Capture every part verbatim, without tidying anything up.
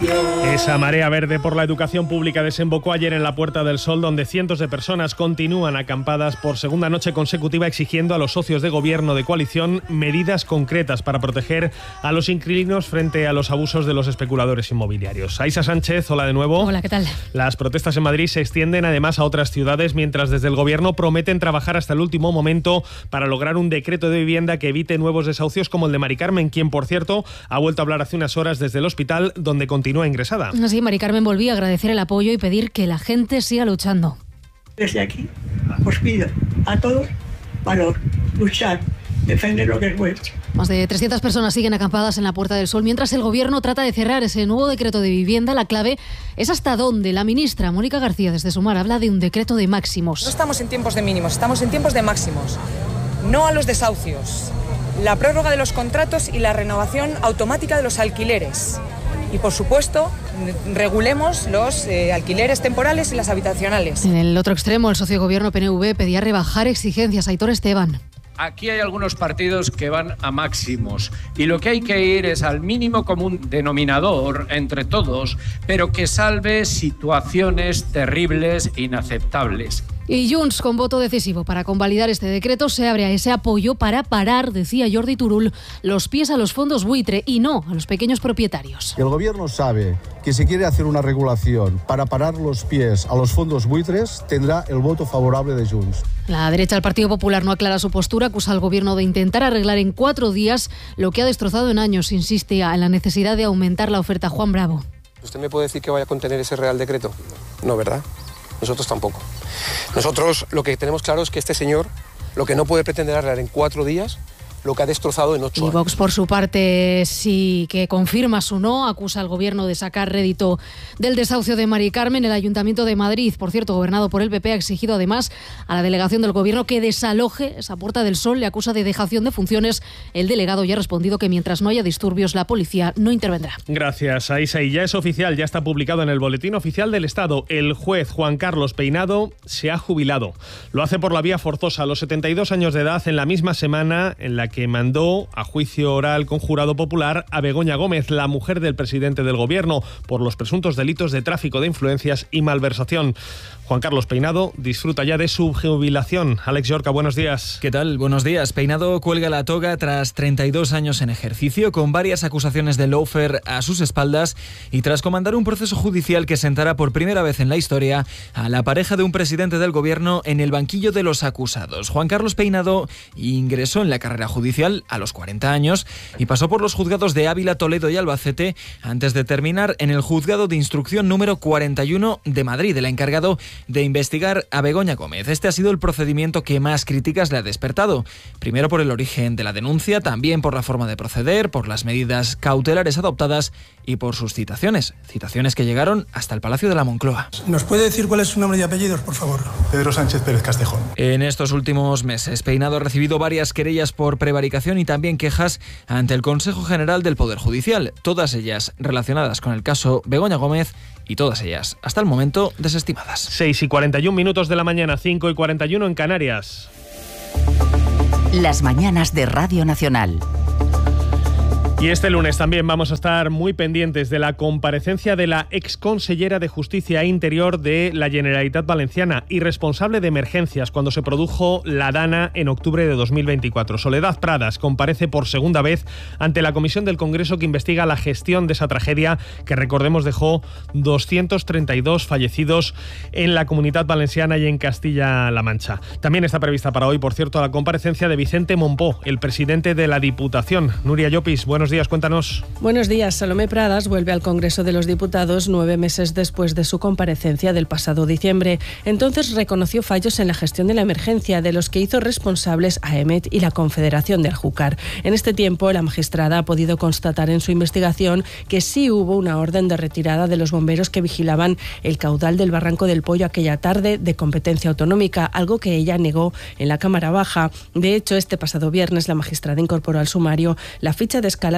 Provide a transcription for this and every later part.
Esa marea verde por la educación pública desembocó ayer en la Puerta del Sol, donde cientos de personas continúan acampadas por segunda noche consecutiva exigiendo a los socios de gobierno de coalición medidas concretas para proteger a los inquilinos frente a los abusos de los especuladores inmobiliarios. Aisa Sánchez, hola de nuevo. Hola, ¿qué tal? Las protestas en Madrid se extienden además a otras ciudades, mientras desde el gobierno prometen trabajar hasta el último momento para lograr un decreto de vivienda que evite nuevos desahucios como el de Mari Carmen, quien, por cierto, ha vuelto a hablar hace unas horas desde el hospital, donde continúa ingresada. Sí, Mari Carmen volvía a agradecer el apoyo y pedir que la gente siga luchando. Desde aquí os pido a todos valor, luchar, defender lo que es vuestro. Más de trescientas personas siguen acampadas en la Puerta del Sol, mientras el gobierno trata de cerrar ese nuevo decreto de vivienda. La clave es hasta dónde. La ministra Mónica García, desde Sumar, habla de un decreto de máximos. No estamos en tiempos de mínimos, estamos en tiempos de máximos. No a los desahucios, la prórroga de los contratos y la renovación automática de los alquileres. Y, por supuesto, regulemos los eh, alquileres temporales y las habitacionales. En el otro extremo, el socio gobierno P N V pedía rebajar exigencias. Aitor Esteban. Aquí hay algunos partidos que van a máximos y lo que hay que ir es al mínimo común denominador entre todos, pero que salve situaciones terribles e inaceptables. Y Junts, con voto decisivo para convalidar este decreto, se abre a ese apoyo para parar, decía Jordi Turull, los pies a los fondos buitre y no a los pequeños propietarios. El gobierno sabe que si quiere hacer una regulación para parar los pies a los fondos buitres, tendrá el voto favorable de Junts. La derecha del Partido Popular no aclara su postura, acusa al gobierno de intentar arreglar en cuatro días lo que ha destrozado en años. Insiste en la necesidad de aumentar la oferta. Juan Bravo. ¿Usted me puede decir que vaya a contener ese Real Decreto? No, ¿verdad? Nosotros tampoco. Nosotros lo que tenemos claro es que este señor lo que no puede pretender arreglar en cuatro días lo que ha destrozado en ocho años. Y Vox, años. por su parte, sí que confirma su no, acusa al gobierno de sacar rédito del desahucio de Mari Carmen. El Ayuntamiento de Madrid, por cierto, gobernado por el P P, ha exigido además a la delegación del gobierno que desaloje esa Puerta del Sol. Le acusa de dejación de funciones. El delegado ya ha respondido que mientras no haya disturbios, la policía no intervendrá. Gracias, Aisa. Y ya es oficial, ya está publicado en el Boletín Oficial del Estado. El juez Juan Carlos Peinado se ha jubilado. Lo hace por la vía forzosa a los setenta y dos años de edad, en la misma semana en la que mandó a juicio oral con jurado popular a Begoña Gómez, la mujer del presidente del gobierno, por los presuntos delitos de tráfico de influencias y malversación. Juan Carlos Peinado disfruta ya de su jubilación. Alex Yorca, buenos días. ¿Qué tal? Buenos días. Peinado cuelga la toga tras treinta y dos años en ejercicio, con varias acusaciones de lawfare a sus espaldas y tras comandar un proceso judicial que sentará por primera vez en la historia a la pareja de un presidente del gobierno en el banquillo de los acusados. Juan Carlos Peinado ingresó en la carrera judicial a los cuarenta años y pasó por los juzgados de Ávila, Toledo y Albacete antes de terminar en el juzgado de instrucción número cuarenta y uno de Madrid, el encargado de investigar a Begoña Gómez. Este ha sido el procedimiento que más críticas le ha despertado. Primero por el origen de la denuncia, también por la forma de proceder, por las medidas cautelares adoptadas y por sus citaciones. Citaciones que llegaron hasta el Palacio de la Moncloa. ¿Nos puede decir cuál es su nombre y apellidos, por favor? Pedro Sánchez Pérez Castejón. En estos últimos meses, Peinado ha recibido varias querellas por prevaricación y también quejas ante el Consejo General del Poder Judicial, todas ellas relacionadas con el caso Begoña Gómez y todas ellas, hasta el momento, desestimadas. seis y cuarenta y un minutos de la mañana, cinco y cuarenta y uno en Canarias. Las mañanas de Radio Nacional. Y este lunes también vamos a estar muy pendientes de la comparecencia de la exconsellera de Justicia e Interior de la Generalitat Valenciana y responsable de emergencias cuando se produjo la Dana en octubre de dos mil veinticuatro. Soledad Pradas comparece por segunda vez ante la comisión del Congreso que investiga la gestión de esa tragedia que, recordemos, dejó doscientos treinta y dos fallecidos en la Comunidad Valenciana y en Castilla-La Mancha. También está prevista para hoy, por cierto, la comparecencia de Vicente Mompó, el presidente de la Diputación. Nuria Llopis, buenos días, cuéntanos. Buenos días. Salomé Pradas vuelve al Congreso de los Diputados nueve meses después de su comparecencia del pasado diciembre. Entonces reconoció fallos en la gestión de la emergencia, de los que hizo responsables a EMET y la Confederación del Júcar. En este tiempo, la magistrada ha podido constatar en su investigación que sí hubo una orden de retirada de los bomberos que vigilaban el caudal del Barranco del Pollo aquella tarde de competencia autonómica, algo que ella negó en la Cámara Baja. De hecho, este pasado viernes la magistrada incorporó al sumario la ficha de escalas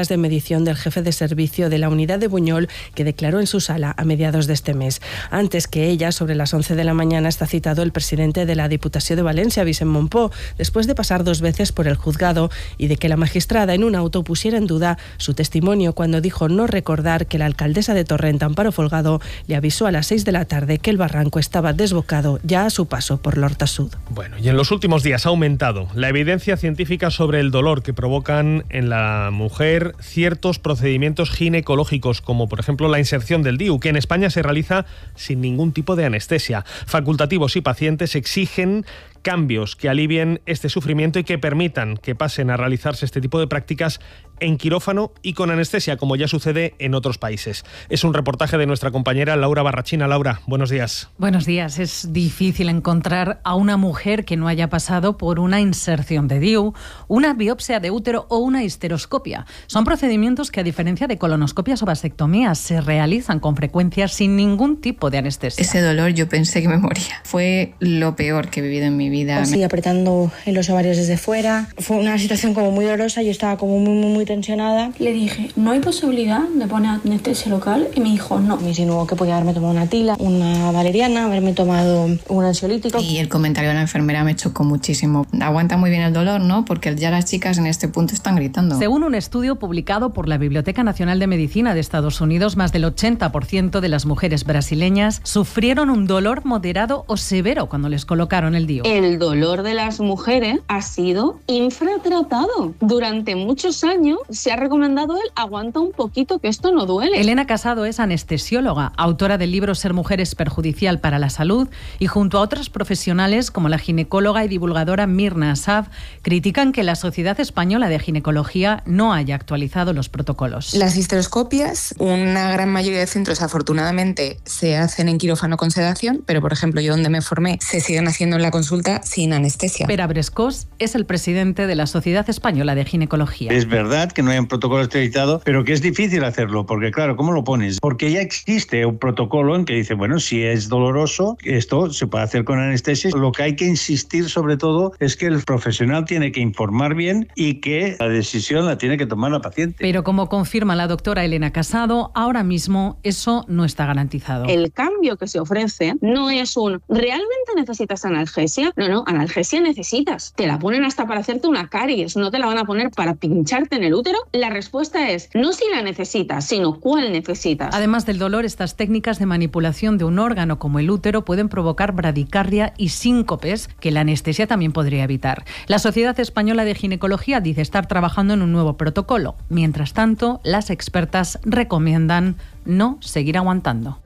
pruebas de medición del jefe de servicio de la unidad de Buñol, que declaró en su sala a mediados de este mes. Antes que ella, sobre las once de la mañana, está citado el presidente de la Diputació de Valencia, Vicent Montpó, después de pasar dos veces por el juzgado y de que la magistrada en un auto pusiera en duda su testimonio cuando dijo no recordar que la alcaldesa de Torrent, Amparo Folgado, le avisó a las seis de la tarde que el barranco estaba desbocado ya a su paso por l'Horta Sud. Bueno, y en los últimos días ha aumentado la evidencia científica sobre el dolor que provocan en la mujer ciertos procedimientos ginecológicos, como por ejemplo la inserción del D I U, que en España se realiza sin ningún tipo de anestesia. Facultativos y pacientes exigen cambios que alivien este sufrimiento y que permitan que pasen a realizarse este tipo de prácticas en quirófano y con anestesia, como ya sucede en otros países. Es un reportaje de nuestra compañera Laura Barrachina. Laura, buenos días. Buenos días. Es difícil encontrar a una mujer que no haya pasado por una inserción de D I U, una biopsia de útero o una histeroscopia. Son procedimientos que, a diferencia de colonoscopias o vasectomías, se realizan con frecuencia sin ningún tipo de anestesia. Ese dolor yo pensé que me moría. Fue lo peor que he vivido en mi vida. Así, apretando en los ovarios desde fuera. Fue una situación como muy dolorosa, yo estaba como muy, muy, muy tensionada. Le dije, ¿no hay posibilidad de poner anestesia local? Y me dijo, no. Me insinuó que podía haberme tomado una tila, una valeriana, haberme tomado un ansiolítico. Y el comentario de la enfermera me chocó muchísimo. Aguanta muy bien el dolor, ¿no? Porque ya las chicas en este punto están gritando. Según un estudio publicado por la Biblioteca Nacional de Medicina de Estados Unidos, más del ochenta por ciento de las mujeres brasileñas sufrieron un dolor moderado o severo cuando les colocaron el D I U. El dolor de las mujeres ha sido infratratado. Durante muchos años se ha recomendado el aguanta un poquito que esto no duele. Elena Casado es anestesióloga, autora del libro Ser mujer es perjudicial para la salud, y junto a otras profesionales como la ginecóloga y divulgadora Mirna Asaf, critican que la Sociedad Española de Ginecología no haya actualizado los protocolos. Las histeroscopias, una gran mayoría de centros afortunadamente se hacen en quirófano con sedación, pero por ejemplo yo donde me formé se siguen haciendo en la consulta sin anestesia. Pere Brescós es el presidente de la Sociedad Española de Ginecología. Es verdad que no hay un protocolo esterilizado, pero que es difícil hacerlo, porque claro, ¿cómo lo pones? Porque ya existe un protocolo en que dice, bueno, si es doloroso, esto se puede hacer con anestesia. Lo que hay que insistir sobre todo es que el profesional tiene que informar bien y que la decisión la tiene que tomar la paciente. Pero como confirma la doctora Elena Casado, ahora mismo eso no está garantizado. El cambio que se ofrece no es un ¿realmente necesitas analgesia? No, no, analgesia necesitas. Te la ponen hasta para hacerte una caries, no te la van a poner para pincharte en el útero. La respuesta es no si la necesitas, sino cuál necesitas. Además del dolor, estas técnicas de manipulación de un órgano como el útero pueden provocar bradicardia y síncopes que la anestesia también podría evitar. La Sociedad Española de Ginecología dice estar trabajando en un nuevo protocolo. Mientras tanto, las expertas recomiendan no seguir aguantando.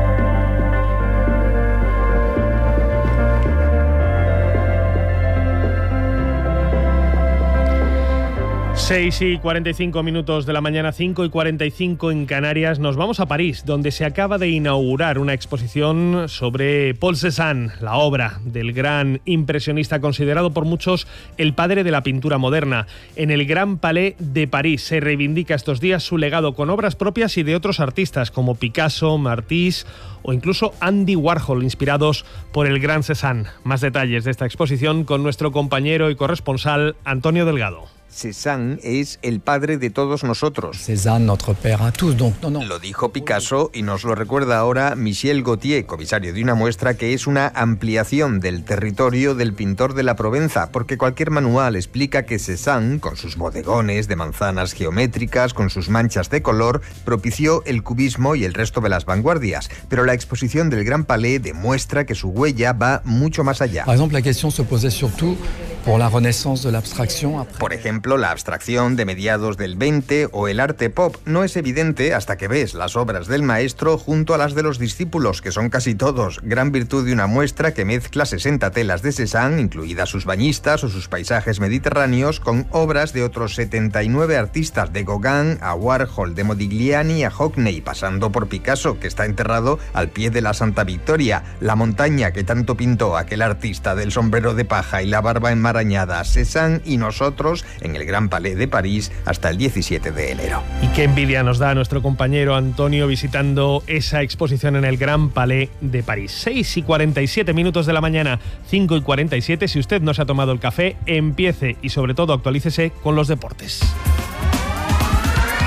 seis y cuarenta y cinco minutos de la mañana, cinco y cuarenta y cinco en Canarias. Nos vamos a París, donde se acaba de inaugurar una exposición sobre Paul Cézanne, la obra del gran impresionista considerado por muchos el padre de la pintura moderna. En el Gran Palais de París se reivindica estos días su legado con obras propias y de otros artistas como Picasso, Matisse o incluso Andy Warhol, inspirados por el gran Cézanne. Más detalles de esta exposición con nuestro compañero y corresponsal Antonio Delgado. Cézanne es el padre de todos nosotros. Cézanne, notre père à tous, donc non, non. Lo dijo Picasso y nos lo recuerda ahora Michel Gauthier, comisario de una muestra que es una ampliación del territorio del pintor de la Provenza, porque cualquier manual explica que Cézanne, con sus bodegones de manzanas geométricas, con sus manchas de color, propició el cubismo y el resto de las vanguardias. Pero la exposición del Gran Palais demuestra que su huella va mucho más allá. Par exemple, la question se posait surtout pour la renaissance de l'abstraction. Por ejemplo, la abstracción de mediados del veinte o el arte pop no es evidente hasta que ves las obras del maestro junto a las de los discípulos, que son casi todos, gran virtud de una muestra que mezcla sesenta telas de Cézanne, incluidas sus bañistas o sus paisajes mediterráneos, con obras de otros setenta y nueve artistas, de Gauguin a Warhol, de Modigliani a Hockney, pasando por Picasso, que está enterrado al pie de la Santa Victoria, la montaña que tanto pintó aquel artista del sombrero de paja y la barba enmarañada, Cézanne y nosotros, en el Gran Palais de París hasta el diecisiete de enero. Y qué envidia nos da a nuestro compañero Antonio visitando esa exposición en el Gran Palais de París. seis y cuarenta y siete minutos de la mañana, cinco y cuarenta y siete. Si usted no se ha tomado el café, empiece y sobre todo actualícese con los deportes.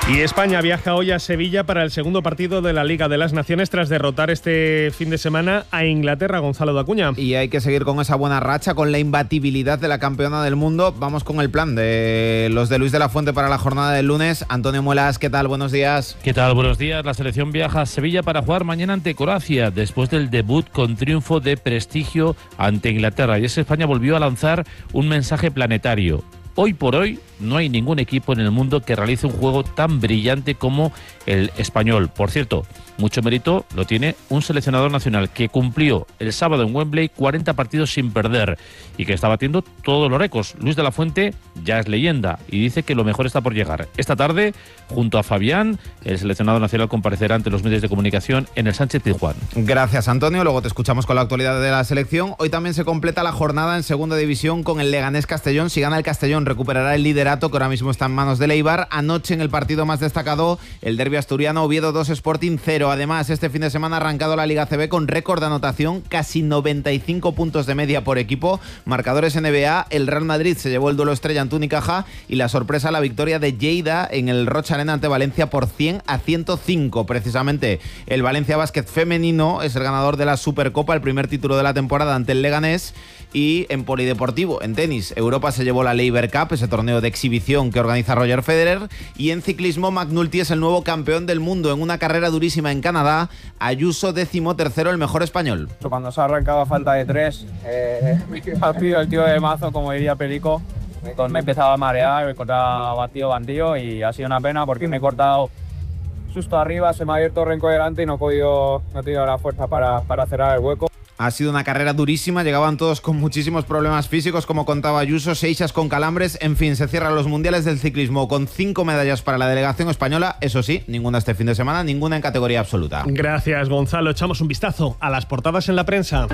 Y España viaja hoy a Sevilla para el segundo partido de la Liga de las Naciones tras derrotar este fin de semana a Inglaterra. Gonzalo de Acuña. Y hay que seguir con esa buena racha, con la imbatibilidad de la campeona del mundo. Vamos con el plan de los de Luis de la Fuente para la jornada del lunes. Antonio Muelas, ¿qué tal? Buenos días. ¿Qué tal? Buenos días. La selección viaja a Sevilla para jugar mañana ante Croacia, después del debut con triunfo de prestigio ante Inglaterra. Y es que España volvió a lanzar un mensaje planetario. Hoy por hoy no hay ningún equipo en el mundo que realice un juego tan brillante como el español. Por cierto, mucho mérito lo tiene un seleccionador nacional que cumplió el sábado en Wembley cuarenta partidos sin perder y que está batiendo todos los récords. Luis de la Fuente ya es leyenda y dice que lo mejor está por llegar. Esta tarde, junto a Fabián, el seleccionador nacional comparecerá ante los medios de comunicación en el Sánchez Pizjuán. Gracias, Antonio. Luego te escuchamos con la actualidad de la selección. Hoy también se completa la jornada en segunda división con el Leganés Castellón. Si gana el Castellón, recuperará el liderato que ahora mismo está en manos del Eibar. Anoche, en el partido más destacado, el derbi asturiano, Oviedo dos, Sporting cero. Además, este fin de semana ha arrancado la Liga C B con récord de anotación, casi noventa y cinco puntos de media por equipo. Marcadores N B A, el Real Madrid se llevó el duelo estrella ante Unicaja y la sorpresa, la victoria de Lleida en el Rocha Arena ante Valencia por cien a ciento cinco. Precisamente, el Valencia Basket femenino es el ganador de la Supercopa, el primer título de la temporada ante el Leganés. Y en polideportivo, en tenis, Europa se llevó la Laver Cup, ese torneo de exhibición que organiza Roger Federer. Y en ciclismo, McNulty es el nuevo campeón del mundo en una carrera durísima en Canadá. Ayuso, décimo tercero, el mejor español. Cuando se ha arrancado a falta de tres, eh, me ha pedido el tío de mazo, como diría Perico. Me he empezado a marear, me he cortado batido bandido y ha sido una pena porque me he cortado justo arriba, se me ha abierto el renco delante y no he podido, no he tenido la fuerza para, para cerrar el hueco. Ha sido una carrera durísima, llegaban todos con muchísimos problemas físicos, como contaba Ayuso, Seixas con calambres. En fin, se cierran los mundiales del ciclismo con cinco medallas para la delegación española. Eso sí, ninguna este fin de semana, ninguna en categoría absoluta. Gracias, Gonzalo. Echamos un vistazo a las portadas en la prensa.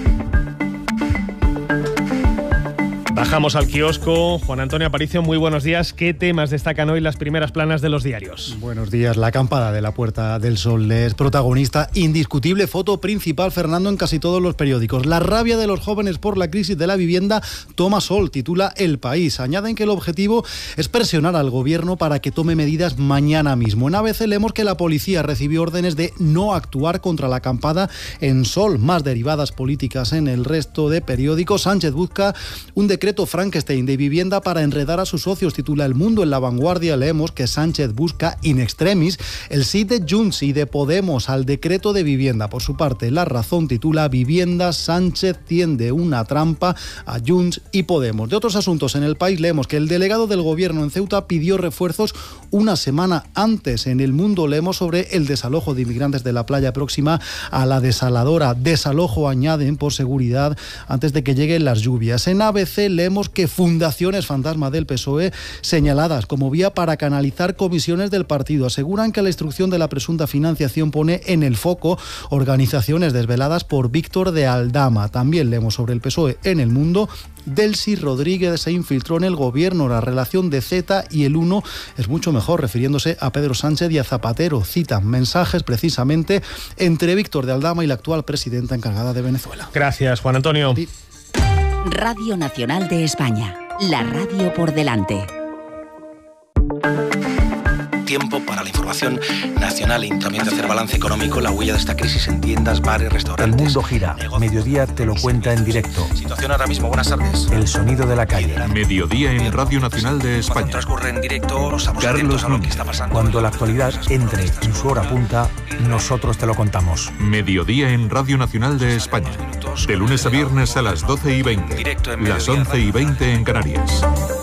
Bajamos al kiosco. Juan Antonio Aparicio, muy buenos días. ¿Qué temas destacan hoy las primeras planas de los diarios? Buenos días. La acampada de la Puerta del Sol es protagonista indiscutible, foto principal, Fernando, en casi todos los periódicos. La rabia de los jóvenes por la crisis de la vivienda toma sol, titula El País. Añaden que el objetivo es presionar al gobierno para que tome medidas mañana mismo. En A B C leemos que la policía recibió órdenes de no actuar contra la acampada en Sol. Más derivadas políticas en el resto de periódicos. Sánchez busca un decreto Frankenstein de vivienda para enredar a sus socios, titula El Mundo. En La Vanguardia leemos que Sánchez busca in extremis el sí de Junts y de Podemos al decreto de vivienda. Por su parte, La Razón titula Vivienda, Sánchez tiende una trampa a Junts y Podemos. De otros asuntos, en El País leemos que el delegado del gobierno en Ceuta pidió refuerzos una semana antes. En El Mundo leemos sobre el desalojo de inmigrantes de la playa próxima a la desaladora. Desalojo, añaden, por seguridad antes de que lleguen las lluvias. En A B C leemos que fundaciones fantasma del P S O E señaladas como vía para canalizar comisiones del partido. Aseguran que la instrucción de la presunta financiación pone en el foco organizaciones desveladas por Víctor de Aldama. También leemos sobre el P S O E en El Mundo. Delcy Rodríguez se infiltró en el gobierno. La relación de Z y el uno es mucho mejor, refiriéndose a Pedro Sánchez y a Zapatero. Citan mensajes precisamente entre Víctor de Aldama y la actual presidenta encargada de Venezuela. Gracias, Juan Antonio. Sí. Radio Nacional de España, la radio por delante. Tiempo para la información nacional y también de hacer balance económico, la huella de esta crisis en tiendas, bares, restaurantes. El mundo gira. Negocios. Mediodía te lo cuenta en directo. Situación ahora mismo. Buenas tardes. El sonido de la calle. Mediodía en Radio Nacional de España. Cuando transcurre en directo, estamos atentos a lo que está pasando. Cuando la actualidad entre en su hora punta, nosotros te lo contamos. Mediodía en Radio Nacional de España. De lunes a viernes a las doce y veinte. Las once y veinte en Canarias.